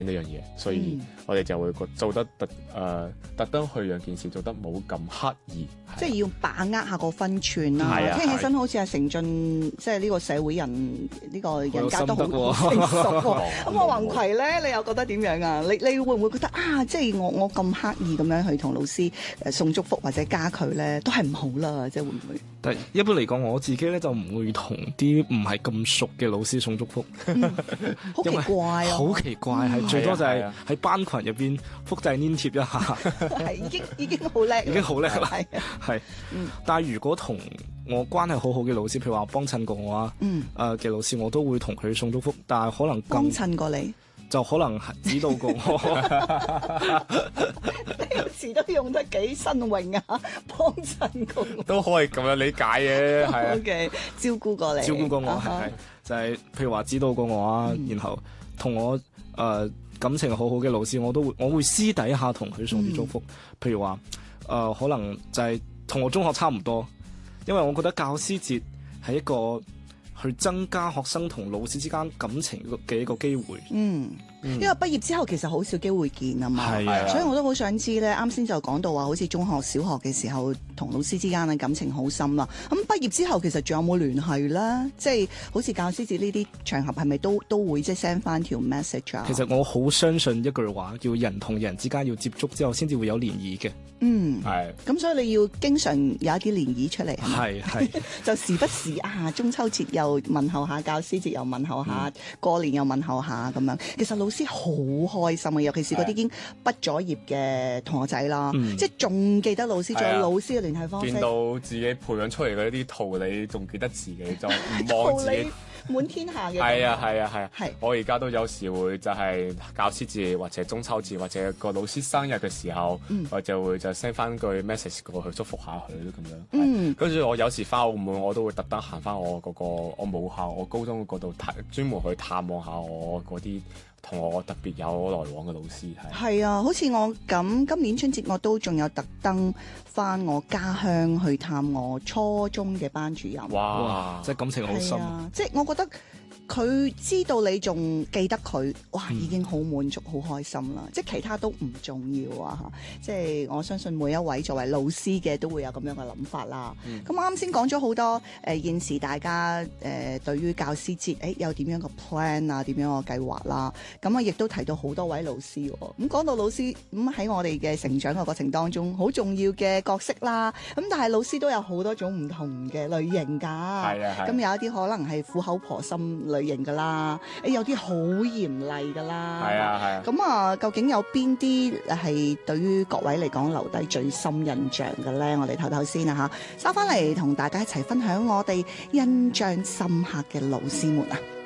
呢樣嘢，所以我哋就會做得特登去讓件事做得冇咁刻意， 即係要把握下個分寸啦。聽起身好似阿成俊，即係呢個社會人，呢個人格都好成熟喎。咁阿宏葵咧，你又覺得點樣啊？你會唔會覺得啊？即係我咁刻意咁樣去同老師送祝福或者加佢咧，都係唔好啦？即係會唔會？ 但一般嚟講，我自己咧就唔會同啲唔係咁熟嘅老師送祝福， 好奇怪啊！ 好奇怪係最多就係喺班群入邊複製黏貼一下， 係已經好叻， 已經好叻啦，係。但係如果同我關係好好嘅老師，譬如話幫襯過我啊，嘅老師，我都會同佢送祝福，但係可能幫襯過你。 就可能指導過我， 你有時都用得幾新穎啊！幫襯過我都可以咁樣理解嘅，係啊。 OK， 照顧過你， 照顧過我係就係譬如話指導過我啊，然後同我感情好好嘅老師，我會私底下同佢送啲祝福。譬如話可能就係同我中學差唔多，因為我覺得教師節係一個去增加學生同老師之間感情嘅一個機會。 因為畢業之後其實好少機會見啊嘛，所以我都好想知咧。啱先就講到話，好似中學、小學嘅時候同老師之間嘅感情好深啦。咁畢業之後其實仲有冇聯繫咧？即係好似教師節呢啲場合，係咪都會即係 send 翻條 message 啊？ 其實我好相信一句話，叫人同人之間要接觸之後，先至會有漣漪嘅。 係。 咁所以你要經常有一啲漣漪出嚟， 係就時不時中秋節又問候下，教師節又問候下，過年又問候下咁樣。其實老師好開心啊，尤其是嗰啲已經畢咗業嘅同學仔啦，即係仲記得老師，仲有老師嘅聯繫方式。 見到自己培養出嚟嘅一啲桃李，仲記得自己，就唔忘自己。 滿天下嘅。 係啊。我而家都有時會就係教師節或者中秋節或者個老師生日嘅時候，我就會 send 翻句 message 過去祝福下佢咁樣。跟住我有時翻澳門，我都會特登行翻我嗰個我母校，我高中嗰度專門去探望下我嗰啲同我特別有來往嘅老師。 係啊，好似我咁，今年春節我都仲有特登翻我家鄉去探我初中嘅班主任。 哇！即係感情好深。 即係我覺得佢知道你仲記得佢，哇，已經好滿足、好開心啦！即係其他都唔重要啊！即係我相信每一位作為老師嘅都會有咁樣嘅諗法啦。咁我啱先講咗好多現時大家對於教師節有點樣嘅 plan 啊，點樣嘅計劃啦。咁啊，亦都提到好多位老師喎。咁講到老師咁喺我哋嘅成長嘅過程當中，好重要嘅角色啦。咁但係老師都有好多種唔同嘅類型㗎。係啊。咁有一啲可能係苦口婆心類型㗎啦，有啲好嚴厲㗎啦。係啊。咁啊，究竟有邊啲係對於各位嚟講留低最深印象嘅咧？我哋唞唞先啊嚇，收翻嚟同大家一齊分享我哋印象深刻嘅老師們啊！